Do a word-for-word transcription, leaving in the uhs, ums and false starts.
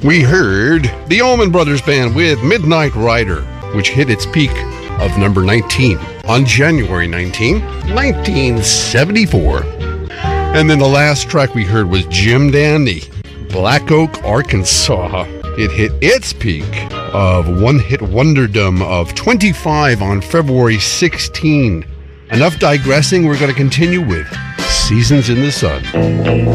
we heard the Allman Brothers Band with Midnight Rider, which hit its peak of number nineteen on January nineteenth, nineteen seventy-four. And then the last track we heard was Jim Dandy, Black Oak, Arkansas. It hit its peak of one-hit wonderdom of twenty-five on February sixteenth. Enough digressing, we're going to continue with Seasons in the Sun.